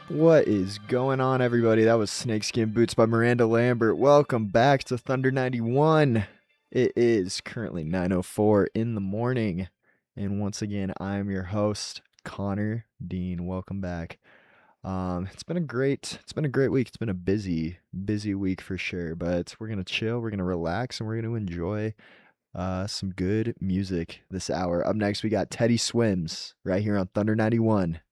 What is going on, everybody? That was Snakeskin Boots by Miranda Lambert. Welcome back to Thunder 91. It is currently 9:04 in the morning, and once again, I am your host, Connor Dean. Welcome back. It's been a great week. It's been a busy week for sure, but we're gonna chill, we're gonna relax, and we're gonna enjoy some good music this hour. Up next, we got Teddy Swims right here on Thunder 91.